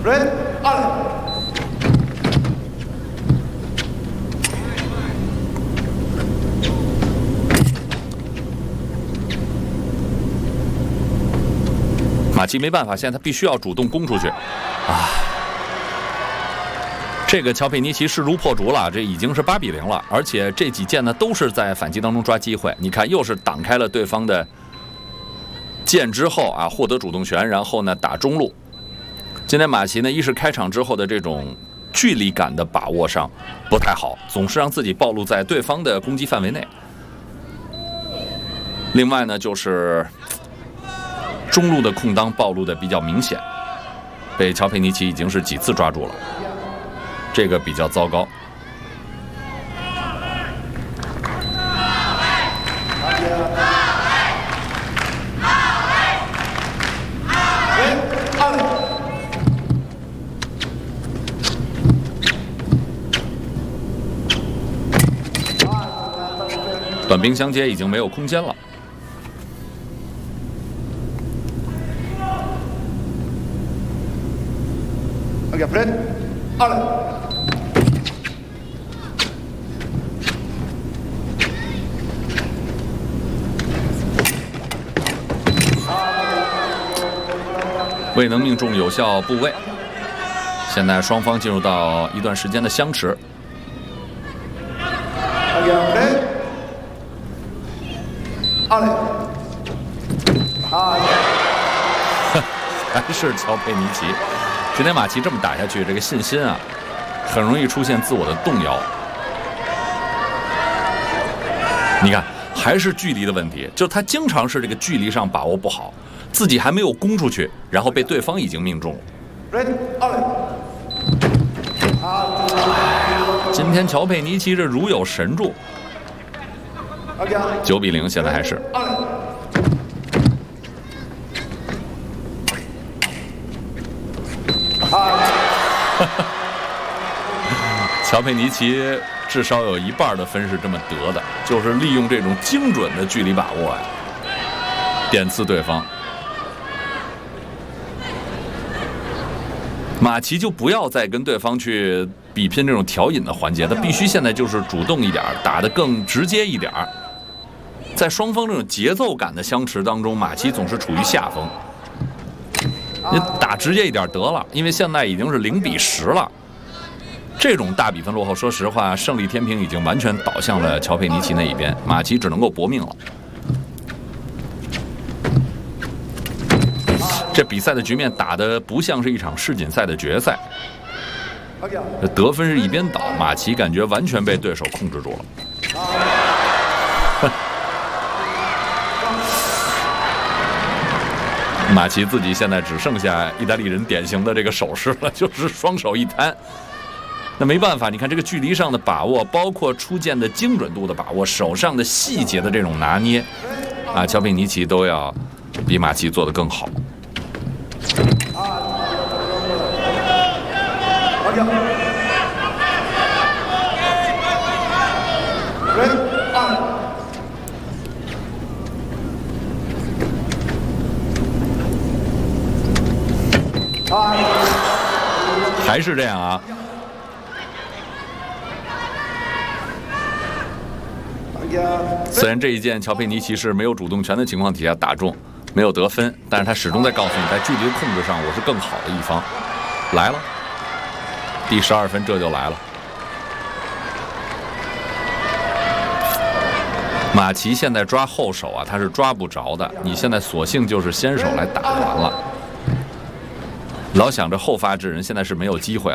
Red, Ale. 马奇没办法，现在他必须要主动攻出去，啊！这个乔佩尼奇势如破竹了，这已经是8比0了，而且这几箭呢都是在反击当中抓机会。你看，又是挡开了对方的箭之后啊，获得主动权，然后呢打中路。今天马奇呢，一是开场之后的这种距离感的把握上不太好，总是让自己暴露在对方的攻击范围内。另外呢，就是中路的空当暴露的比较明显，被乔佩尼奇已经是几次抓住了，这个比较糟糕。短兵相接已经没有空间了。 Oke, Fred. Ale. 未能命中有效部位，现在双方进入到一段时间的相持。 Oke, Fred. Ale. 还是乔佩尼奇。今天马奇这么打下去，这个信心啊，很容易出现自我的动摇。你看，还是距离的问题，就他经常是这个距离上把握不好，自己还没有攻出去，然后被对方已经命中了。 Fred. Ale. 今天乔佩尼奇这如有神助。 Oke. 9比0，现在还是。 Ale. 乔佩尼奇至少有一半的分是这么得的，就是利用这种精准的距离把握呀，点刺对方。马奇就不要再跟对方去比拼这种调引的环节，他必须现在就是主动一点，打得更直接一点。在双方这种节奏感的相持当中，马奇总是处于下风。 你打直接一点得了，因为现在已经是0比10了。这种大比分落后，说实话，胜利天平已经完全倒向了乔佩尼奇那一边，马奇只能够搏命了。这比赛的局面打得不像是一场世锦赛的决赛，这得分是一边倒，马奇感觉完全被对手控制住了。马奇自己现在只剩下意大利人典型的这个手势了，就是双手一摊。那没办法，你看这个距离上的把握，包括出剑的精准度的把握，手上的细节的这种拿捏，啊，乔佩尼奇都要比马奇做得更好。还是这样啊。虽然这一箭乔佩尼奇是没有主动权的情况底下打中，没有得分，但是他始终在告诉你，在距离的控制上我是更好的一方。来了，第12分这就来了。马奇现在抓后手啊，他是抓不着的，你现在索性就是先手来打就完了。老想着后发制人，现在是没有机会了。